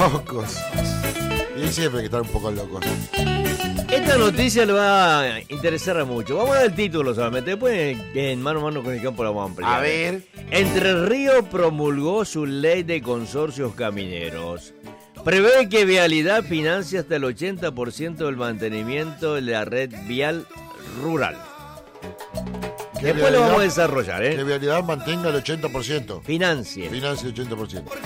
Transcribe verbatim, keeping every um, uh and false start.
locos. Y siempre hay que estar un poco locos. Esta noticia le va a interesar a mucho. Vamos a dar el título solamente. Después en mano a mano con el campo la vamos a ampliar. A ver. Entre Ríos promulgó su ley de consorcios camineros. Prevé que Vialidad financia hasta el ochenta por ciento del mantenimiento de la red vial rural. Después lo vamos a desarrollar, ¿eh? Que Vialidad mantenga el ochenta por ciento. Financie. Financia el ochenta por ciento.